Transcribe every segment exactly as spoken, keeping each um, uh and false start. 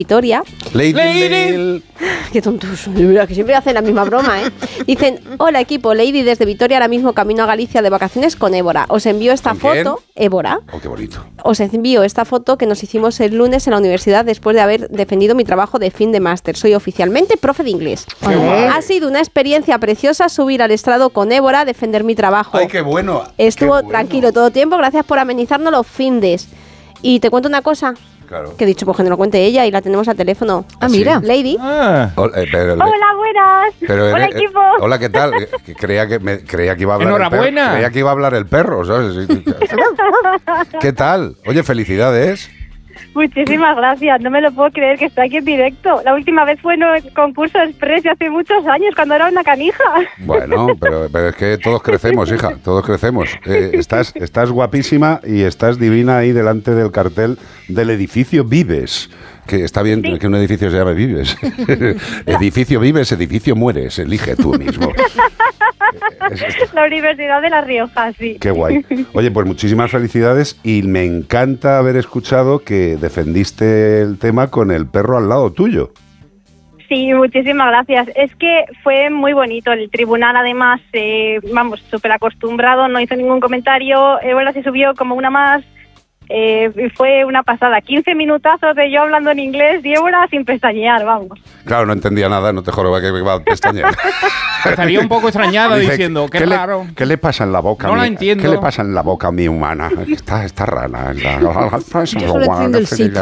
Vitoria. Lady, Lady. Lady. Qué tontos, que siempre hacen la misma broma, ¿eh? Dicen, hola equipo, Lady desde Vitoria, ahora mismo camino a Galicia de vacaciones con Évora. Os envío esta ¿Con quién? foto, Évora. Oh, qué bonito. Os envío esta foto que nos hicimos el lunes en la universidad después de haber defendido mi trabajo de fin de máster. Soy oficialmente profe de inglés. Qué guay. Ha sido una experiencia preciosa subir al estrado con Évora a defender mi trabajo. Ay, qué bueno. Estuvo Qué bueno. tranquilo todo el tiempo, gracias por amenizarnos los findes. Y te cuento una cosa, Claro. que he dicho, pues que nos lo cuente ella y la tenemos al teléfono. Ah, mira. Lady. Ah. Hola, eh, pero- Hola, buenas. pero Hola, eres- equipo. Hola, ¿qué tal? Eh, que Creía que, me, creía que iba a hablar el Enhorabuena. perro. Creía que iba a hablar el perro, ¿sabes? Sí, sí. ¿Qué tal? Oye, felicidades. Muchísimas gracias. No me lo puedo creer que está aquí en directo. La última vez fue en el concurso Express hace muchos años, cuando era una canija. Bueno, pero, pero es que todos crecemos, hija, todos crecemos. Eh, estás, estás guapísima y estás divina ahí delante del cartel del edificio Vives. Que está bien Sí. que un edificio se llame Vives. Edificio Vives, edificio mueres, elige tú mismo. La Universidad de La Rioja, sí. Qué guay. Oye, pues muchísimas felicidades y me encanta haber escuchado que defendiste el tema con el perro al lado tuyo. Sí, muchísimas gracias. Es que fue muy bonito. El tribunal, además, eh, vamos, súper acostumbrado, no hizo ningún comentario. Évora se subió como una más. Eh, y fue una pasada. quince minutazos de yo hablando en inglés y Évora sin pestañear, vamos. Claro, no entendía nada, no te joroba que iba a pestañear. Estaría un poco extrañada Dice, diciendo, qué, ¿qué raro. Le, ¿Qué le pasa en la boca? No a la mi- entiendo. ¿Qué le pasa en la boca a mi humana? Está, está rana. Yo solo entiendo el sit.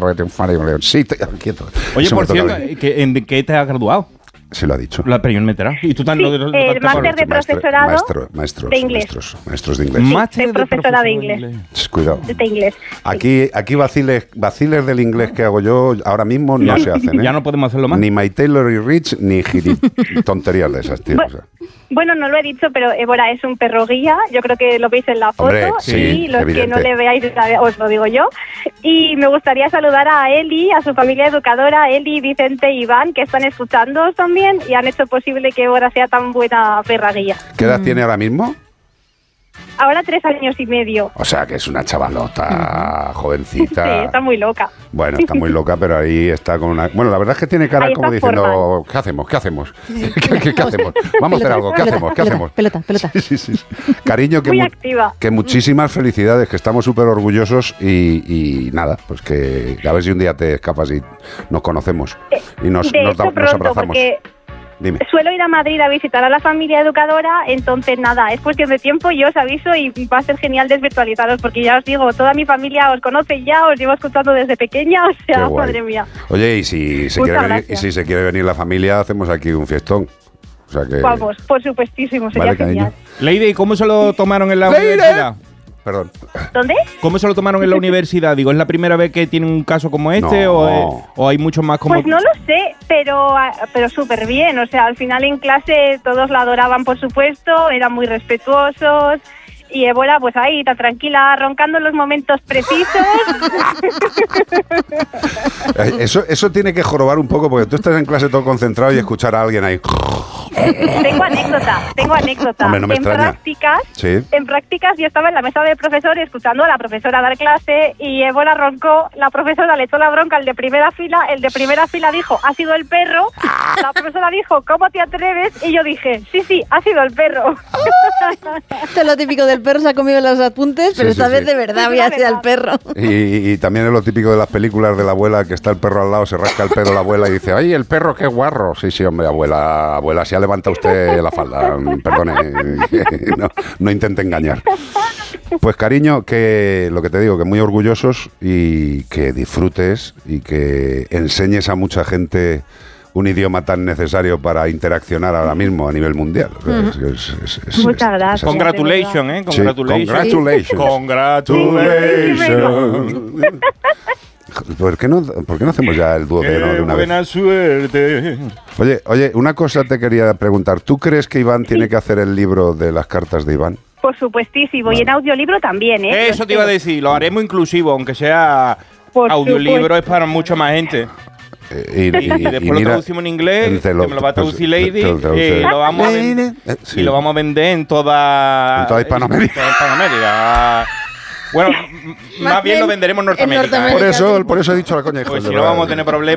Sí, quieto. Oye, Eso por me toca cierto, a mí. ¿que- ¿en qué te has graduado? Se lo ha dicho. La, pero yo no me he enterado. ¿Y tú tan Sí, lo de los el máster de Maestro- profesorado maestro- maestros, de inglés. Maestros, maestros de inglés. Máster de profesora de inglés. Shh, Cuidado. de inglés. Aquí, aquí vaciles, vaciles del inglés que hago yo ahora mismo no Ya- se hacen, ¿eh? ya no podemos hacerlo más. Ni My Taylor y Rich, ni giri tonterías de esas, tío. Bu- o sea. Bueno, no lo he dicho, pero Évora es un perro guía. Yo creo que lo veis en la foto. Hombre, sí, y los evidente. que no le veáis, os lo digo yo. Y me gustaría saludar a Eli, a su familia educadora, Eli, Vicente y Iván, que están escuchándoos también y han hecho posible que Évora sea tan buena perra guía. ¿Qué edad tiene ahora mismo? Ahora tres años y medio. O sea, que es una chavalota, Sí, jovencita. está muy loca. Bueno, está muy loca, pero ahí está con una... Bueno, la verdad es que tiene cara Ahí como está diciendo, formal. ¿qué hacemos? ¿Qué hacemos? ¿Qué, qué- qué hacemos? Vamos a hacer algo, ¿qué Pelota, hacemos? ¿Qué pelota, hacemos? Pelota, pelota. Sí, sí, sí. Cariño, que, Muy mu- activa. que muchísimas felicidades, que estamos súper orgullosos y, y nada, pues que a ver si un día te escapas y nos conocemos y nos, de nos, da- hecho, nos pronto, abrazamos. porque Dime. suelo ir a Madrid a visitar a la familia educadora, entonces nada, es cuestión de tiempo, yo os aviso y va a ser genial desvirtualizaros, porque ya os digo, toda mi familia os conoce ya, os llevo escuchando desde pequeña, o Qué sea, guay. madre mía. Oye, y si, se Muchas quiere venir, y gracias. si se quiere venir la familia, hacemos aquí un fiestón. O sea que... Vamos, por supuestísimo, sería Vale, genial. Lady, ¿y cómo se lo tomaron en la Lady. universidad? Perdón. ¿Dónde? ¿Cómo se lo tomaron en la universidad? Digo, ¿es la primera vez que tienen un caso como este No. o, es- o hay muchos más como... Pues no lo sé, pero ah, pero súper bien, o sea, al final en clase todos la adoraban, por supuesto, eran muy respetuosos. Y Évora, pues ahí, tan tranquila, roncando en los momentos precisos. Eh, Eso, eso tiene que jorobar un poco porque tú estás en clase todo concentrado y escuchar a alguien ahí. Tengo anécdota, tengo anécdota. Hombre, no me en extraña. prácticas, Sí. en prácticas yo estaba en la mesa del profesor escuchando a la profesora dar clase y Évora roncó, la profesora le echó la bronca al de primera fila, el de primera fila dijo, ha sido el perro, la profesora dijo, ¿cómo te atreves? Y yo dije, sí, sí, ha sido el perro. Esto es lo típico del perro, se ha comido los apuntes, pero Sí, esta sí, vez sí. de verdad Es había la sido el verdad. perro. Y, y también es lo típico de las películas de la abuela, que está el perro al lado, se rasca el pelo la abuela y dice, ¡ay, el perro, qué guarro! Sí, sí, hombre, abuela, abuela, si ha levantado usted la falda, perdone, no, no intente engañar. Pues cariño, que lo que te digo, que muy orgullosos y que disfrutes y que enseñes a mucha gente un idioma tan necesario para interaccionar ahora mismo a nivel mundial. O sea, es- es- es- es- Muchas es- gracias. es así. Congratulations, ¿eh? Sí, Congratulations. congratulations. Congratulations. ¿Por qué no, por qué no hacemos ya el duodeno de Qué una vez? buena suerte. Oye, oye, una cosa te quería preguntar. ¿Tú crees que Iván tiene que hacer el libro de las cartas de Iván? Por supuestísimo, y en audiolibro también, ¿eh? Eso te iba a decir, lo haremos inclusivo, aunque sea Por audiolibro, supuesto. es para mucha más gente. Eh, Y, y después lo traducimos en inglés, te que me lo va a traducir pues, Lady, te lo traduce. y lo vamos a Lady. vender, Eh, sí. y lo vamos a vender en toda, En toda Hispanoamérica. en toda Hispanoamérica. Bueno, m- más bien lo venderemos en Norteamérica. Norteamérica. Por eso, por eso he dicho la coña, hijo Pues de si no verdad. vamos a tener problemas.